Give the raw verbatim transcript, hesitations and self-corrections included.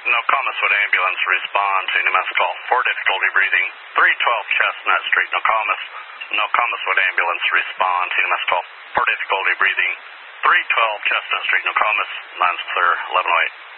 Nokomis would ambulance respond to New Mexico call for difficulty breathing. three twelve Chestnut Street, Nokomis. Nokomis would ambulance respond to New Mexico call for difficulty breathing. three twelve Chestnut Street, Nokomis. Line's clear, eleven oh eight.